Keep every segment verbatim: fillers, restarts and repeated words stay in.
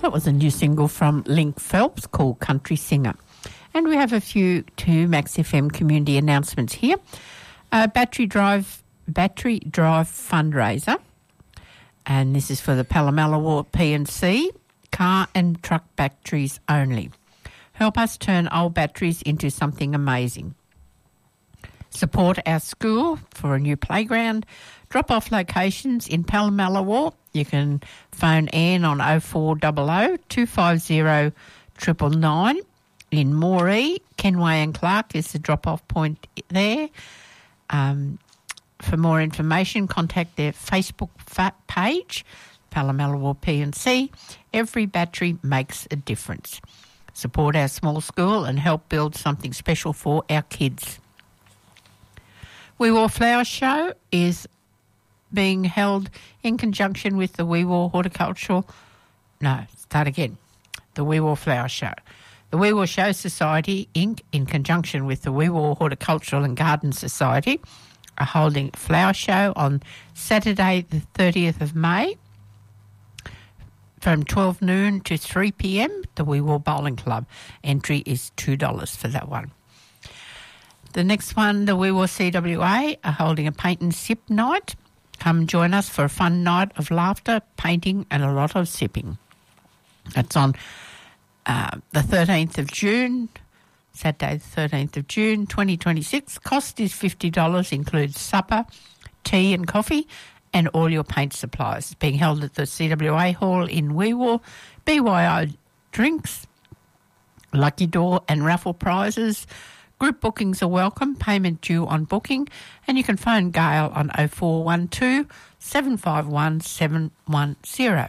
That was a new single from Link Phelps called Country Singer. And we have a few two Max F M community announcements here. Uh, Battery Drive Battery Drive fundraiser, and this is for the Pallamella Ward P and C, car and truck batteries only. Help us turn old batteries into something amazing. Support our school for a new playground. Drop-off locations in Pallamella Ward. You can phone Anne on oh four hundred, two five zero, nine nine nine. In Moree, Kenway and Clark is the drop-off point there. Um, for more information, contact their Facebook fa- page, Pallamella Ward P and C. Every battery makes a difference. Support our small school and help build something special for our kids. Wee Waa Flower Show is being held in conjunction with the Wee Waa Horticultural... No, start again. The Wee Waa Flower Show. The Wee Waa Show Society, Incorporated, in conjunction with the Wee Waa Horticultural and Garden Society, are holding a flower show on Saturday the thirtieth of May from twelve noon to three p.m. The Wee Waa Bowling Club. Entry is two dollars for that one. The next one, the Wee Waa C W A are holding a paint and sip night. Come join us for a fun night of laughter, painting and a lot of sipping. That's on uh, the thirteenth of June, Saturday the thirteenth of June, twenty twenty-six. Cost is fifty dollars, includes supper, tea and coffee, and all your paint supplies. It's being held at the C W A Hall in Wee Waa. B Y O drinks, lucky draw and raffle prizes. Group bookings are welcome, payment due on booking, and you can phone Gail on oh four one two, seven five one, seven one zero.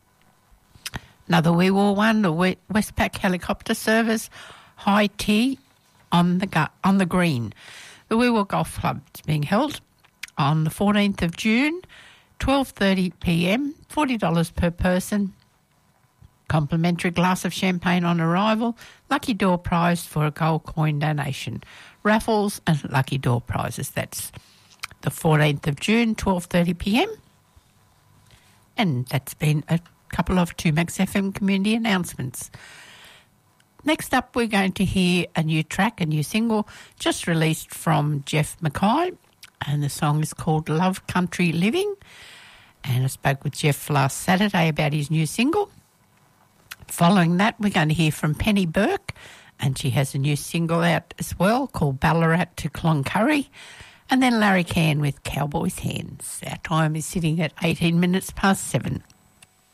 Another Wee Waa one, the Westpac Helicopter Service, high tea on the gu- on the green. The Wee Waa Golf Club is being held on the fourteenth of June, twelve thirty p.m, forty dollars per person. Complimentary glass of champagne on arrival. Lucky door prize for a gold coin donation. Raffles and lucky door prizes. That's the fourteenth of June, twelve thirty p.m. And that's been a couple of two Max F M community announcements. Next up, we're going to hear a new track, a new single, just released from Jeff Mackay. And the song is called Love Country Living. And I spoke with Jeff last Saturday about his new single. Following that, we're going to hear from Penny Burke, and she has a new single out as well called Ballarat to Cloncurry. And then Larry Cann with Cowboy's Hands. Our time is sitting at eighteen minutes past seven.